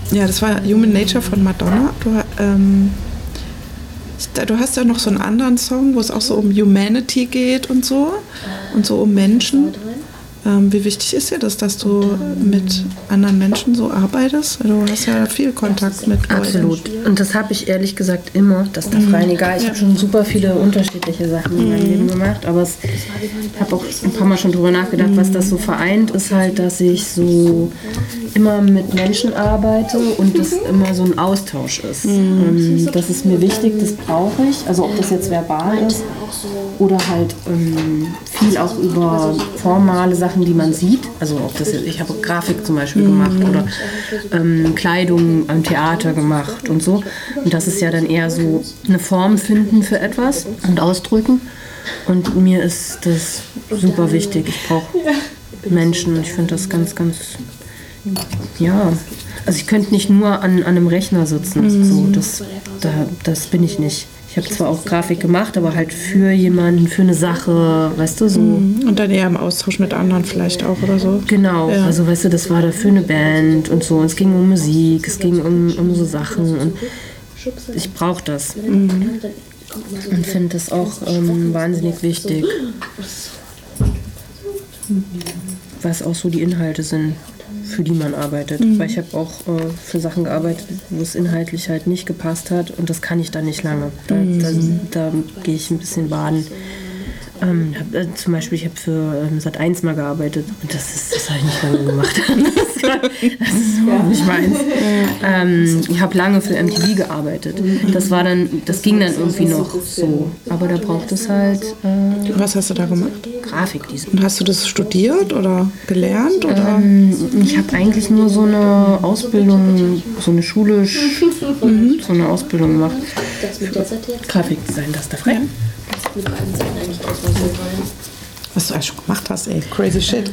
Ja, das war Human Nature von Madonna. Du hast ja noch so einen anderen Song, wo es auch so um Humanity geht und so um Menschen. Wie wichtig ist dir das, dass du mit anderen Menschen so arbeitest? Du hast ja viel Kontakt mit Leuten. Absolut. Und das habe ich ehrlich gesagt immer. Das ist da rein egal. Ich habe schon super viele unterschiedliche Sachen in meinem Leben gemacht. Aber ich habe auch ein paar Mal schon drüber nachgedacht, was das so vereint, ist halt, dass ich so immer mit Menschen arbeite und das immer so ein Austausch ist. Das ist mir wichtig, das brauche ich. Also ob das jetzt verbal ist oder halt viel auch über formale Sachen, die man sieht. Also ob das jetzt, ich habe Grafik zum Beispiel gemacht oder Kleidung am Theater gemacht und so. Und das ist ja dann eher so eine Form finden für etwas und ausdrücken. Und mir ist das super wichtig. Ich brauche Menschen und ich finde das ganz, ganz, ja. Also ich könnte nicht nur an einem Rechner sitzen. So, das bin ich nicht. Ich habe zwar auch Grafik gemacht, aber halt für jemanden, für eine Sache, weißt du, so. Und dann eher im Austausch mit anderen vielleicht auch oder so. Genau, ja. Also weißt du, das war da für eine Band und so. Und es ging um Musik, es ging um so Sachen und ich brauche das. Und finde das auch wahnsinnig wichtig. Was auch so die Inhalte sind, für die man arbeitet. Weil ich habe auch für Sachen gearbeitet, wo es inhaltlich halt nicht gepasst hat und das kann ich dann nicht lange. Da gehe ich ein bisschen baden. Zum Beispiel, ich habe für Sat.1 mal gearbeitet und das habe ich nicht lange gemacht. Das ist überhaupt nicht meins. Ich habe lange für MTV gearbeitet. Das ging dann irgendwie noch so. Aber da braucht es halt... Was hast du da gemacht? Grafikdesign. Und hast du das studiert oder gelernt? Oder? Ich habe eigentlich nur so eine Ausbildung, so eine schulisch, so eine Ausbildung gemacht. Grafikdesign, das ist da frei. Ja. Was du eigentlich schon gemacht hast, ey. Crazy shit.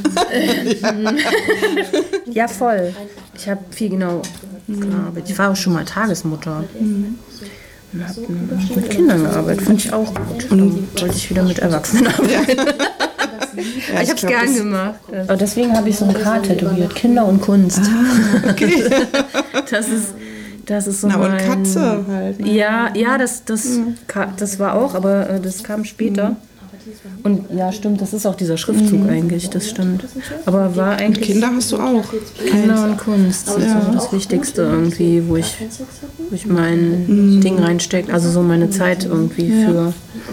Ja, voll. Ich habe viel gearbeitet. Ich war auch schon mal Tagesmutter. Und habe mit Kindern gearbeitet. Fand ich auch gut. Und dann wollte ich wieder mit Erwachsenen arbeiten. Ja, ich habe es gern gemacht. Aber deswegen habe ich so ein K tätowiert. Kinder und Kunst. Ah, okay. Das ist so und Katze halt. Ne? Ja, das war auch, aber das kam später. Und ja, stimmt, das ist auch dieser Schriftzug eigentlich, das stimmt. Aber war eigentlich... Und Kinder hast du auch. Kinder und Kunst, das ist so das Wichtigste irgendwie, wo ich mein Ding reinstecke, also so meine Zeit irgendwie für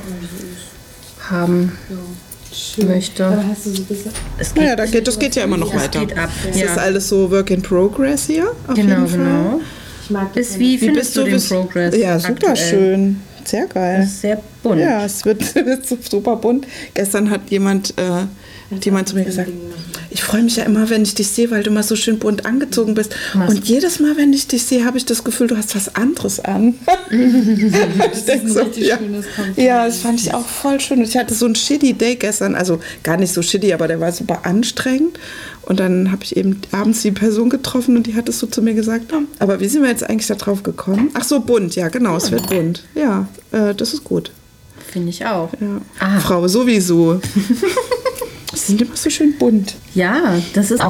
haben möchte. Das geht ja immer noch weiter. Geht ab. Das ist alles so Work in Progress hier. Auf jeden Fall. Genau. Wie findest du den Progress? Ja, super aktuell? Schön. Sehr geil. Das ist sehr bunt. Ja, es wird super bunt. Gestern hat jemand zu mir gesagt, ich freue mich ja immer, wenn ich dich sehe, weil du immer so schön bunt angezogen bist. Und jedes Mal, wenn ich dich sehe, habe ich das Gefühl, du hast was anderes an. Ich denke so, ja, das fand ich auch voll schön. Ich hatte so einen shitty Day gestern, also gar nicht so shitty, aber der war super anstrengend. Und dann habe ich eben abends die Person getroffen und die hat es so zu mir gesagt. Aber wie sind wir jetzt eigentlich da drauf gekommen? Ach so, bunt, ja genau, es wird bunt. Ja, das ist gut. Finde ich auch. Ja. Frau sowieso. Sie sind immer so schön bunt. Ja, das ist auch